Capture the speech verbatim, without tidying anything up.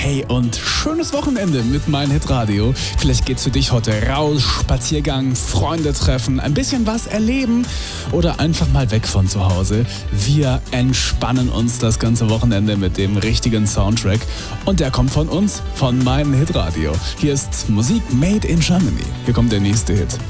Hey, und schönes Wochenende mit Mein Hit Radio. Vielleicht geht's für dich heute raus, Spaziergang, Freunde treffen, ein bisschen was erleben oder einfach mal weg von zu Hause. Wir entspannen uns das ganze Wochenende mit dem richtigen Soundtrack und der kommt von uns, von Mein Hit Radio. Hier ist Musik made in Germany. Hier kommt der nächste Hit.